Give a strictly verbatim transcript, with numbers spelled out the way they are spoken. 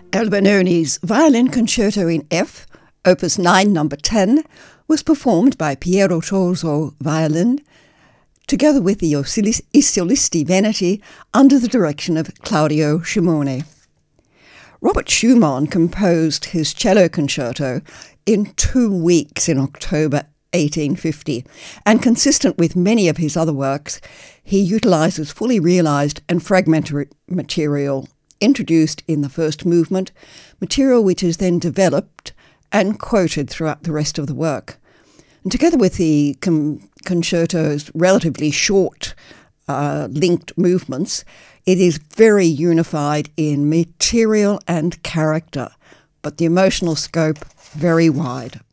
Albinoni's Violin Concerto in F, Opus nine, number ten, was performed by Piero Torzo violin, together with the I Solisti Veneti under the direction of Claudio Scimone. Robert Schumann composed his cello concerto in two weeks in October eighteen fifty, and consistent with many of his other works, he utilises fully realised and fragmentary material introduced in the first movement, material which is then developed and quoted throughout the rest of the work. And together with the com- concerto's relatively short uh, linked movements, it is very unified in material and character, but the emotional scope very wide.